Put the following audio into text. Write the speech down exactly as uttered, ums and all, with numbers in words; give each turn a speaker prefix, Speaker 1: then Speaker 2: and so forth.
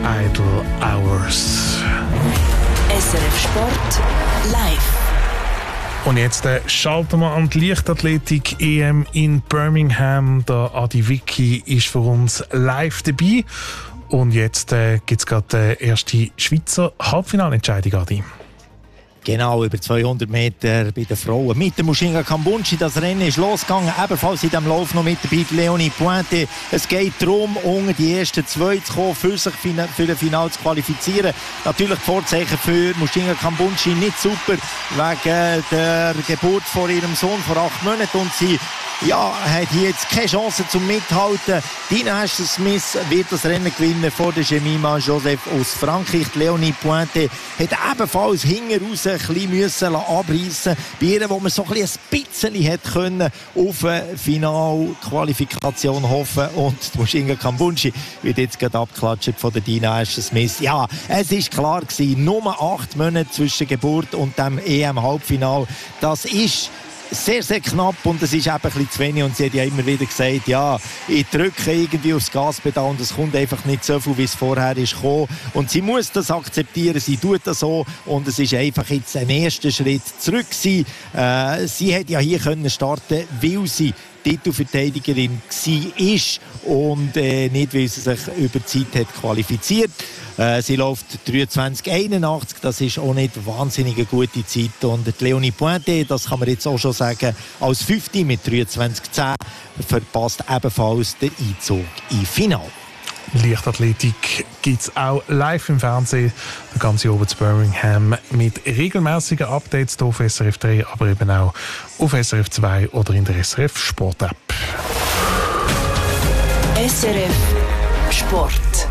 Speaker 1: Idle Hours.
Speaker 2: S R F Sport live.
Speaker 1: Und jetzt äh, schalten wir an die Leichtathletik-E M in Birmingham. Der Adi Vicky ist für uns live dabei. Und jetzt äh, gibt es gerade die erste Schweizer Halbfinalentscheidung, Adi.
Speaker 3: Genau, über zweihundert Meter bei den Frauen. Mit der Mushinga Kambunchi, das Rennen ist losgegangen. Ebenfalls in diesem Lauf noch mit dabei Leonie Pointe. Es geht darum, unter die ersten zwei zu kommen, für sich für das Finale zu qualifizieren. Natürlich die Vorzeichen für Mushinga Kambunchi nicht super, wegen der Geburt von ihrem Sohn vor acht Monaten. Und sie ja, hat hier jetzt keine Chance zum Mithalten. Dina Asher-Smith wird das Rennen gewinnen vor der Jemima Joseph aus Frankreich. Leonie Pointe hat ebenfalls hinten raus ein bisschen abreißen bei ihr, wo man so ein bisschen hat können auf eine Finalqualifikation hoffen. Und die Mushinga Kambunchi wird jetzt gerade abgeklatscht von der Dina Asher-Smith. Ja, es ist klar gewesen, nur acht Monate zwischen Geburt und dem E M-Halbfinal. Das ist sehr, sehr knapp und es ist eben ein bisschen zu wenig. Und sie hat ja immer wieder gesagt, ja, ich drücke irgendwie aufs Gaspedal und es kommt einfach nicht so viel, wie es vorher ist gekommen. Und sie muss das akzeptieren, sie tut das so und es ist einfach jetzt ein erster Schritt zurück gewesen. Äh, sie hat ja hier können starten, weil sie Titelverteidigerin war und äh, nicht, weil sie sich über Zeit hat qualifiziert. Äh, sie läuft dreiundzwanzig einundachtzig, das ist auch nicht wahnsinnig eine gute Zeit. Und die Leonie Pointe, das kann man jetzt auch schon sagen, als Fünfte mit dreiundzwanzig zehn verpasst ebenfalls den Einzug im Finale.
Speaker 1: Leichtathletik gibt es auch live im Fernsehen. Der ganze oben zu Birmingham mit regelmäßigen Updates hier auf S R F drei, aber eben auch auf S R F zwei oder in der S R F Sport App.
Speaker 2: S R F Sport.